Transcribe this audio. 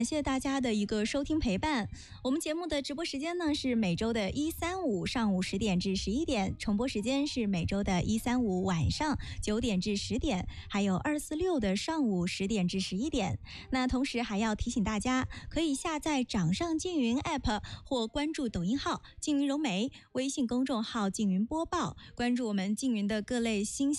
感谢大家的一个收听陪伴。我们节目的直播时间呢是每周的1、3、5上午10点至11点，重播时间是每周的1、3、5晚上9点至10点，还有2、4、6的上午10点至11点。那同时还要提醒大家，可以下载掌上静云 App 或关注抖音号静云柔媒、微信公众号静云播报，关注我们静云的各类新鲜